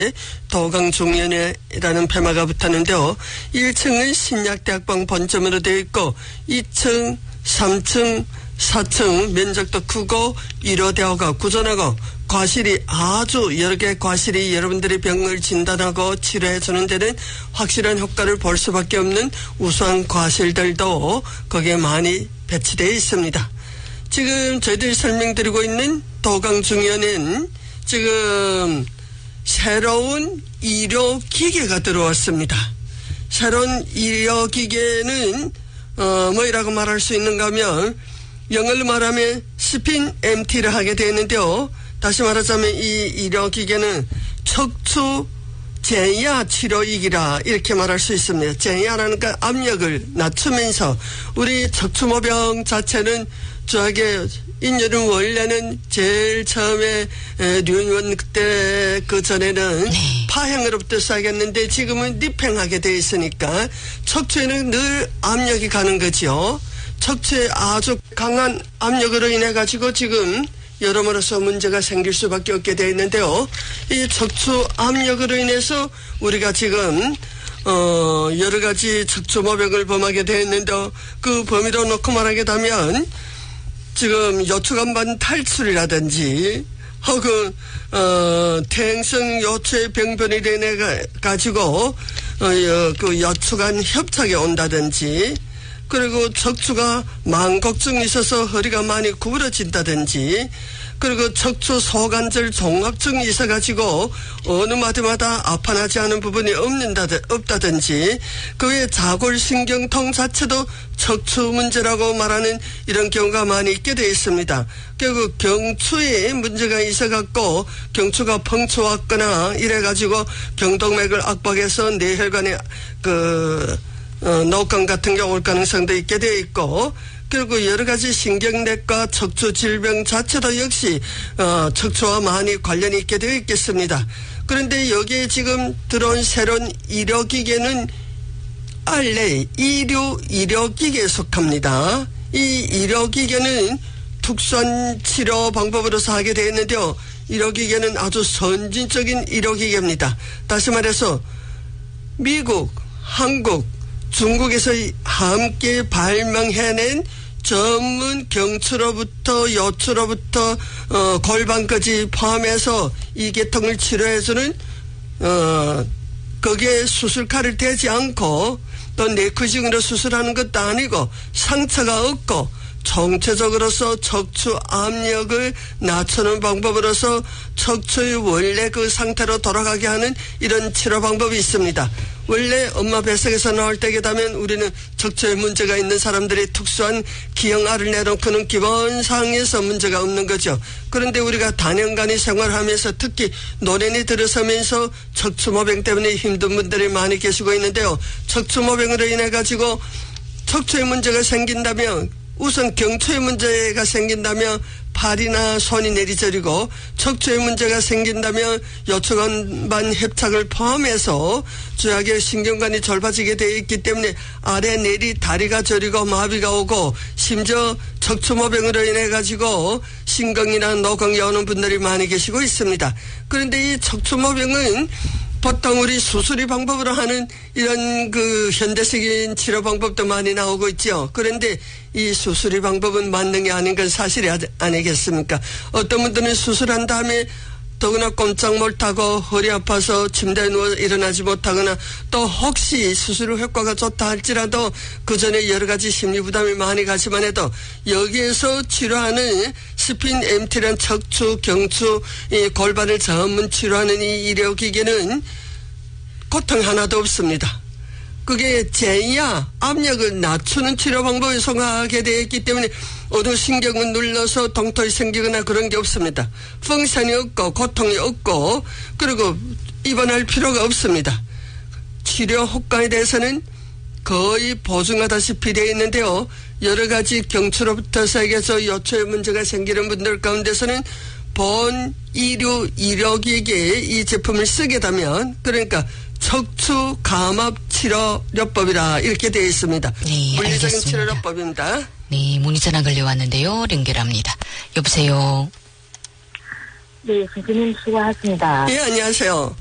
도강중년회라는 폐마가 붙었는데요. 1층은 신약대학방 본점으로 되어 있고 2층, 3층, 4층 면적도 크고 1호 대호가 구전하고 과실이 아주 여러 개의 과실이 여러분들의 병을 진단하고 치료해 주는 데는 확실한 효과를 볼 수밖에 없는 우수한 과실들도 거기에 많이 배치되어 있습니다. 지금 저희들이 설명드리고 있는 도강중년회는 지금 새로운 의료기계가 들어왔습니다. 새로운 의료기계는 뭐라고 말할 수 있는가 하면 영어로 말하면 스핀 MT를 하게 되었는데요. 다시 말하자면 이 의료기계는 척추 제야 치료이기라 이렇게 말할 수 있습니다. 제야라는 그 압력을 낮추면서 우리 척추모병 자체는 저에게 인연은 원래는 제일 처음에 류인원 그때 그 전에는 파행으로부터 시작했는데 지금은 리팽하게 돼 있으니까 척추에는 늘 압력이 가는 거죠. 척추에 아주 강한 압력으로 인해 가지고 지금 여러모로서 문제가 생길 수밖에 없게 되어 있는데요. 이 척추 압력으로 인해서 우리가 지금 여러 가지 척추모병을 범하게 되어 있는데 그 범위로 놓고 말하게 되면 지금 요추간반 탈출이라든지 혹은 퇴행성 요추의 병변이 되어 가지고 그 요추간 협착이 온다든지 그리고 척추가 망곡증이 있어서 허리가 많이 구부러진다든지 그리고 척추 소관절 종합증이 있어가지고 어느 마디마다 아파나지 않은 부분이 없다든지 그 외에 자골신경통 자체도 척추 문제라고 말하는 이런 경우가 많이 있게 되어 있습니다. 결국 경추에 문제가 있어갖고 경추가 펑쳐왔거나 이래가지고 경동맥을 압박해서 뇌혈관에 노건 같은 게 올 가능성도 있게 되어 있고 그리고 여러 가지 신경내과 척추 질병 자체도 역시 척추와 많이 관련이 있게 되어 있겠습니다. 그런데 여기에 지금 들어온 새로운 의료기계는 알레 의료기계에 속합니다. 이 의료기계는 특수한 치료 방법으로서 하게 되어 있는데요. 의료기계는 아주 선진적인 의료기계입니다. 다시 말해서 미국, 한국, 중국에서 함께 발명해낸 전문 경추로부터 요추로부터 골반까지 포함해서 이 계통을 치료해주는 거기에 수술칼을 대지 않고 또 네크징으로 수술하는 것도 아니고 상처가 없고 총체적으로서 척추 압력을 낮추는 방법으로서 척추의 원래 그 상태로 돌아가게 하는 이런 치료 방법이 있습니다. 원래 엄마 뱃속에서 나올 때게 되면 우리는 척추에 문제가 있는 사람들이 특수한 기형알을 내놓고는 기본상에서 문제가 없는 거죠. 그런데 우리가 단연간이 생활하면서 특히 노년이 들어서면서 척추모병 때문에 힘든 분들이 많이 계시고 있는데요. 척추모병으로 인해 가지고 척추에 문제가 생긴다면 우선 경추에 문제가 생긴다면 팔이나 손이 내리저리고 척추에 문제가 생긴다면 요추간반 협착을 포함해서 주약의 신경관이 좁아지게 되어 있기 때문에 아래 내리 다리가 저리고 마비가 오고 심지어 척추모병으로 인해 가지고 신경이나 노공이 오는 분들이 많이 계시고 있습니다. 그런데 이 척추모병은 보통 우리 수술이 방법으로 하는 이런 그 현대적인 치료 방법도 많이 나오고 있죠. 그런데 이 수술이 방법은 맞는 게 아닌 건 사실이 아니겠습니까? 어떤 분들은 수술한 다음에 더구나 꼼짝 못하고 허리 아파서 침대에 누워 일어나지 못하거나 또 혹시 수술 후 효과가 좋다 할지라도 그 전에 여러 가지 심리 부담이 많이 가지만 해도 여기에서 치료하는 스핀 MT라는 척추, 경추, 이 골반을 전문 치료하는 이 의료기계는 고통 하나도 없습니다. 그게 제야 압력을 낮추는 치료 방법에 속하게 되어 있기 때문에 어느 신경을 눌러서 동토이 생기거나 그런 게 없습니다. 펑션이 없고 고통이 없고 그리고 입원할 필요가 없습니다. 치료 효과에 대해서는 거의 보증하다시피 되어 있는데요. 여러 가지 경추로부터 시작해서 요추에 문제가 생기는 분들 가운데서는 본 의료기계에 이 제품을 쓰게 되면 그러니까 척추 감압 치료요법이라 이렇게 되어 있습니다. 네, 물리적인 알겠습니다. 치료요법입니다. 네, 문의 전화 걸려왔는데요. 연결합니다. 여보세요. 네, 선생님 수고하셨습니다. 예, 안녕하세요.